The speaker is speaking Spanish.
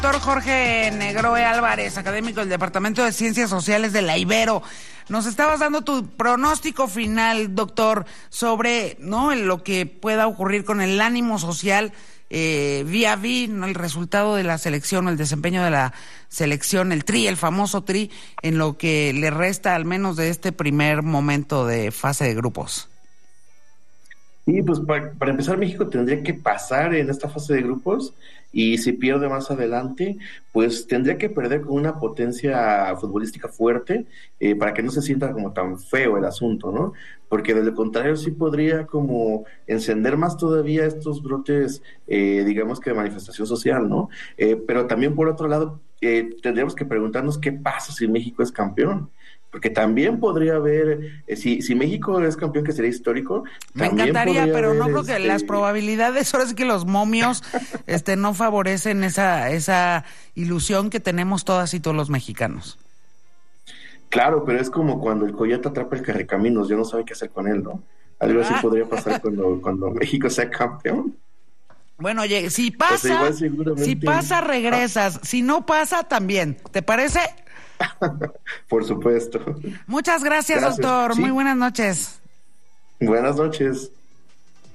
Doctor Jorge Negroe Álvarez, académico del Departamento de Ciencias Sociales de la Ibero. Nos estabas dando tu pronóstico final, doctor, sobre lo que pueda ocurrir con el ánimo social vía el resultado de la selección, el desempeño de la selección, el tri, el famoso tri, en lo que le resta al menos de este primer momento de fase de grupos. Sí, pues para empezar, México tendría que pasar en esta fase de grupos, y si pierde más adelante, pues tendría que perder con una potencia futbolística fuerte para que no se sienta como tan feo el asunto, ¿no? Porque de lo contrario sí podría como encender más todavía estos brotes, digamos que de manifestación social, ¿no? Pero también por otro lado, tendríamos que preguntarnos qué pasa si México es campeón. Porque también podría haber, si México es campeón, que sería histórico. Me encantaría, pero haber, no creo que las probabilidades, ahora sí que los momios no favorecen esa ilusión que tenemos todas y todos los mexicanos. Claro, pero es como cuando el coyote atrapa el carrecaminos, ya no sabe qué hacer con él, ¿no? Algo así podría pasar cuando México sea campeón. Bueno, oye, si pasa, regresas. Si no pasa, también. ¿Te parece? Por supuesto. Muchas gracias, doctor. Sí. Muy buenas noches. Buenas noches.